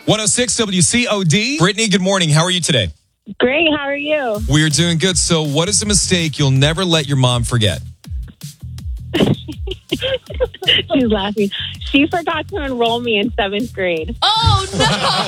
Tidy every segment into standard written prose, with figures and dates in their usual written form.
106 WCOD. Brittany, good morning. How are you today? Great. How are you? We're doing good. So what is a mistake you'll never let your mom forget? She's laughing. She forgot to enroll me in 7th grade. Oh, no.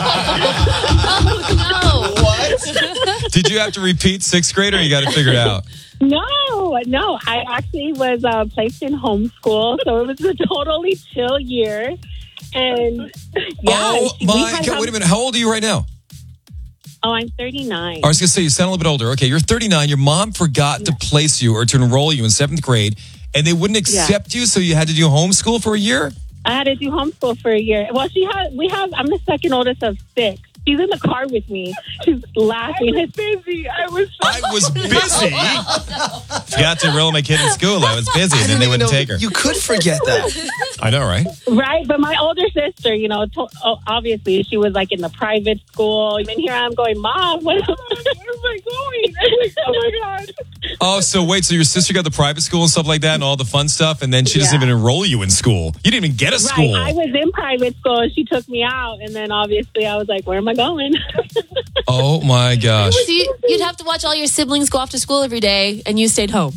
Oh, no. What? Did you have to repeat 6th grade or you got it figured out? No. I actually was placed in homeschool, so it was a totally chill year. And yeah. Oh, my God. Wait a minute. How old are you right now? Oh, I'm 39. I was going to say, you sound a little bit older. Okay, you're 39. Your mom forgot to place you or to enroll you in 7th grade, and they wouldn't accept you, so you had to do homeschool for a year? I had to do homeschool for a year. Well, I'm the second oldest of 6. She's in the car with me. She's laughing. I was busy. I was busy? Forgot to enroll my kid in school. I was busy, and then they wouldn't take her. You could forget that. I know, right? Right, but my older sister, obviously she was like in the private school. And here I'm going, Mom, where am I going? Oh my God. Oh, so wait, so your sister got the private school and stuff like that and all the fun stuff, and then she doesn't even enroll you in school. You didn't even get a school. Right, I was in private school and she took me out, and then obviously I was like, where am I going? Oh my gosh. So you'd have to watch all your siblings go off to school every day, and you stayed home.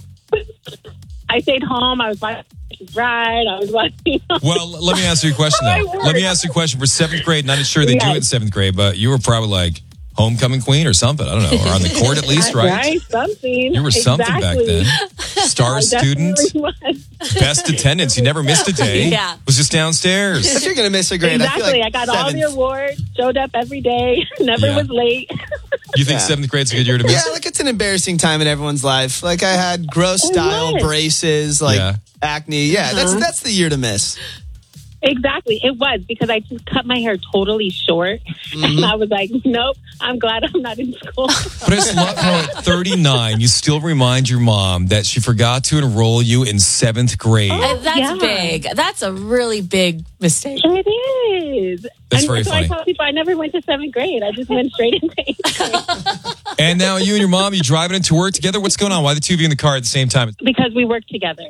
I stayed home. I was watching Ride. I was watching. Well, let me ask you a question, though. Let me ask you a question. For 7th grade, not sure they do it in 7th grade, but you were probably like homecoming queen or something. I don't know. Or on the court at least, right? Right, something. You were something back then. Star student. Best attendance. You never missed a day. Yeah. Was just downstairs. If you're going to miss a grade, Exactly. I feel like I got all the awards, showed up every day, never was late. You think 7th grade's a good year to miss? Yeah, like it's an embarrassing time in everyone's life. Like I had gross style braces, acne. Yeah, that's the year to miss. Exactly. It was because I just cut my hair totally short. And I was like, nope, I'm glad I'm not in school. But I just love how at 39, you still remind your mom that she forgot to enroll you in 7th grade. That's big. That's a really big mistake. It is. That's very funny. I tell people I never went to 7th grade. I just went straight into 8th grade. And now you and your mom, you driving into work together? What's going on? Why the two of you in the car at the same time? Because we work together.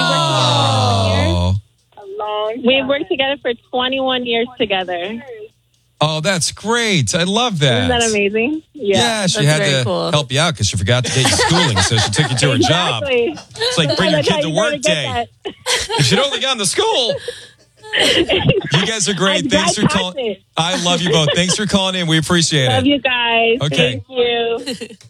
Oh. We've worked together for 21 years together. Oh, that's great. I love that. Isn't that amazing? Yeah, she had to help you out because she forgot to get you schooling, so she took you to her job. It's like bring your kid to work day. If she'd only gotten to school. You guys are great. Thanks for calling. I love you both. Thanks for calling in. We appreciate it. Love you guys. Okay. Thank you.